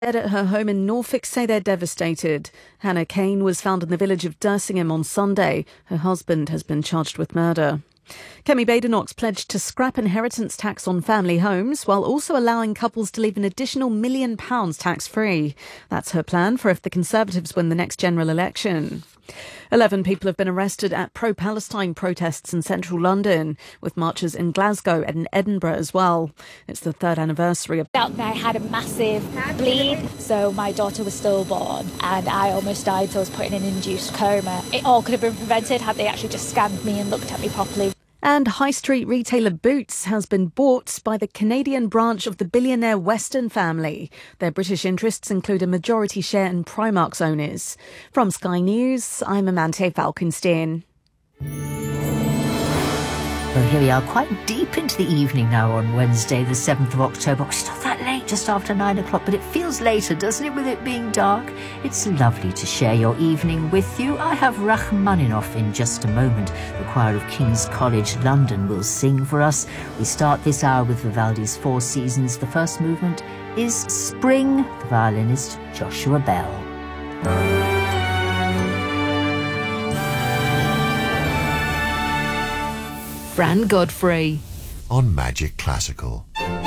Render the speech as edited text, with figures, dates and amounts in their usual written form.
Dead at her home in Norfolk say they're devastated. Hannah Kane was found in the village of Dersingham on Sunday. Her husband has been charged with murder. Kemi Badenoch pledged to scrap inheritance tax on family homes while also allowing couples to leave an additional £1 million tax-free. That's her plan for if the Conservatives win the next general election. 11 people have been arrested at pro-Palestine protests in central London, with marches in Glasgow and in Edinburgh as well. It's the third anniversary of... I had a massive bleed, so my daughter was stillborn and I almost died, so I was put in an induced coma. It all could have been prevented had they actually just scanned me and looked at me properly. And high street retailer Boots has been bought by the Canadian branch of the billionaire Weston family. Their British interests include a majority share in Primark's owners. From Sky News, I'm Amante Falkenstein. Well, here we are, quite deep into the evening now on Wednesday, the 7th of October. It's not that late, just after 9 o'clock, but it feels later, doesn't it, with it being dark? It's lovely to share your evening with you. I have Rachmaninoff in just a moment. The choir of King's College London will sing for us. We start this hour with Vivaldi's Four Seasons. The first movement is Spring, the violinist Joshua Bell. Fran Godfrey on Magic Classical.